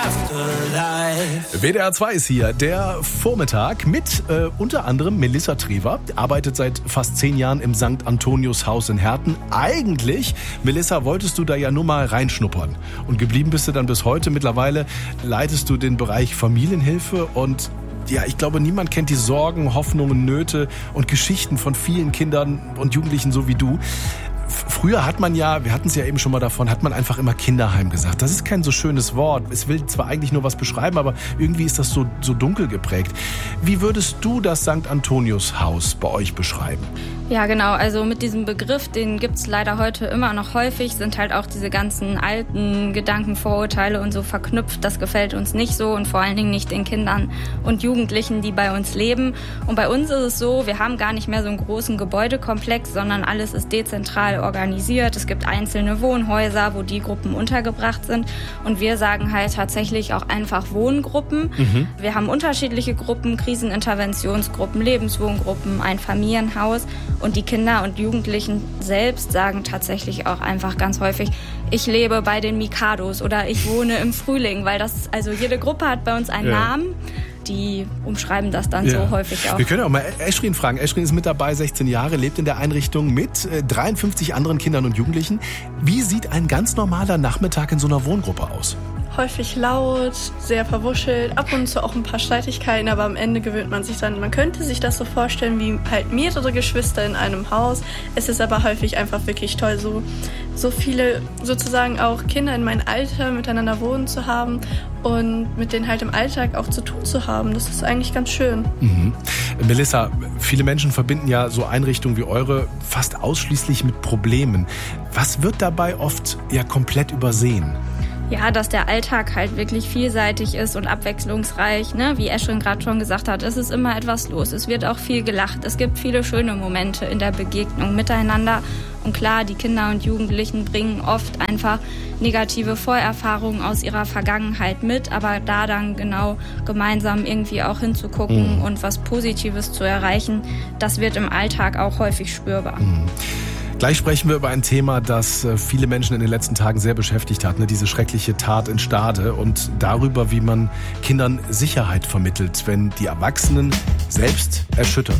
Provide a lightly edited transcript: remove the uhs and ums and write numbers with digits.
WDR 2 ist hier, der Vormittag mit unter anderem Melissa Trever, arbeitet seit fast 10 Jahren im St. Antonius Haus in Herten. Eigentlich, Melissa, wolltest du da ja nur mal reinschnuppern und geblieben bist du dann bis heute. Mittlerweile leitest du den Bereich Familienhilfe und ja, ich glaube, niemand kennt die Sorgen, Hoffnungen, Nöte und Geschichten von vielen Kindern und Jugendlichen so wie du. Früher hat man ja, wir hatten es ja eben schon mal davon, hat man einfach immer Kinderheim gesagt. Das ist kein so schönes Wort. Es will zwar eigentlich nur was beschreiben, aber irgendwie ist das so dunkel geprägt. Wie würdest du das St. Antonius Haus bei euch beschreiben? Ja, genau. Also mit diesem Begriff, den gibt's leider heute immer noch häufig, sind halt auch diese ganzen alten Gedanken, Vorurteile und so verknüpft. Das gefällt uns nicht so und vor allen Dingen nicht den Kindern und Jugendlichen, die bei uns leben. Und bei uns ist es so, wir haben gar nicht mehr so einen großen Gebäudekomplex, sondern alles ist dezentral organisiert. Es gibt einzelne Wohnhäuser, wo die Gruppen untergebracht sind. Und wir sagen halt tatsächlich auch einfach Wohngruppen. Wir haben unterschiedliche Gruppen, Kriseninterventionsgruppen, Lebenswohngruppen, ein Familienhaus. Und die Kinder und Jugendlichen selbst sagen tatsächlich auch einfach ganz häufig, ich lebe bei den Mikados oder ich wohne im Frühling, weil das, also jede Gruppe hat bei uns einen Namen. Die umschreiben das dann so häufig auch. Wir können auch mal Eschrin fragen. Eschrin ist mit dabei, 16 Jahre, lebt in der Einrichtung mit 53 anderen Kindern und Jugendlichen. Wie sieht ein ganz normaler Nachmittag in so einer Wohngruppe aus? Häufig laut, sehr verwuschelt, ab und zu auch ein paar Streitigkeiten, aber am Ende gewöhnt man sich dann. Man könnte sich das so vorstellen wie halt mehrere Geschwister in einem Haus. Es ist aber häufig einfach wirklich toll, so viele sozusagen auch Kinder in meinem Alter miteinander wohnen zu haben und mit denen halt im Alltag auch zu tun zu haben. Das ist eigentlich ganz schön. Melissa, viele Menschen verbinden ja so Einrichtungen wie eure fast ausschließlich mit Problemen. Was wird dabei oft ja komplett übersehen? Ja, dass der Alltag halt wirklich vielseitig ist und abwechslungsreich, ne? Wie Eschrin gerade schon gesagt hat, es ist immer etwas los. Es wird auch viel gelacht. Es gibt viele schöne Momente in der Begegnung miteinander. Und klar, die Kinder und Jugendlichen bringen oft einfach negative Vorerfahrungen aus ihrer Vergangenheit mit. Aber da dann genau gemeinsam irgendwie auch hinzugucken und was Positives zu erreichen, das wird im Alltag auch häufig spürbar. Gleich sprechen wir über ein Thema, das viele Menschen in den letzten Tagen sehr beschäftigt hat, diese schreckliche Tat in Stade und darüber, wie man Kindern Sicherheit vermittelt, wenn die Erwachsenen selbst erschüttert